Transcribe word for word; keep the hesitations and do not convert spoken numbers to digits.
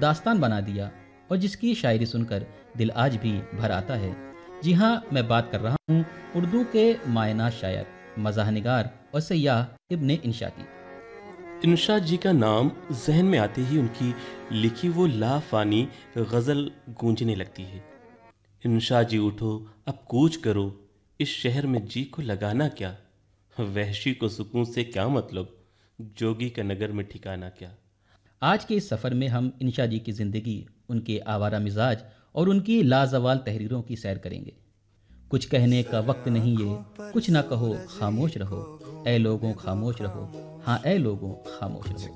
दास्तान बना दिया और जिसकी शायरी सुनकर दिल आज भी भर आता है। जी हाँ, मैं बात कर रहा हूँ उर्दू के मायनात शायर, मज़ाह निगार और सय्याह इब्ने इंशा की। इंशा जी का नाम जहन में आते ही उनकी लिखी वो लाफानी गज़ल गूंजने लगती है। इंशा जी उठो अब कूच करो, इस शहर में जी को लगाना क्या, वहशी को सुकून से क्या मतलब, जोगी का नगर में ठिकाना क्या। आज के इस सफ़र में हम इंशा जी की ज़िंदगी, उनके आवारा मिजाज और उनकी लाजवाल तहरीरों की सैर करेंगे। कुछ कहने का वक्त नहीं ये, कुछ ना कहो खामोश रहो, ए लोगों खामोश रहो, हाँ ए लोगों खामोश रहो।